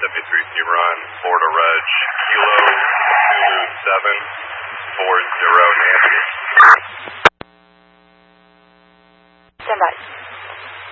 73 Fever on Florida Reg, Kilo Zulu 740 Nancy. Stand by.